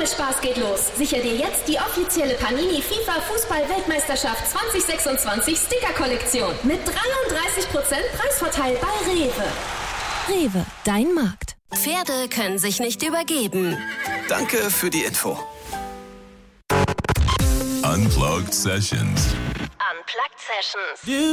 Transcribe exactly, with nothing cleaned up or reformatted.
Spaß geht los. Sicher dir jetzt die offizielle Panini FIFA Fußball-Weltmeisterschaft zwanzig sechsundzwanzig Sticker-Kollektion mit dreiunddreißig Prozent Preisvorteil bei Rewe. Rewe, dein Markt. Pferde können sich nicht übergeben. Danke für die Info. Unplugged Sessions. Unplugged Sessions.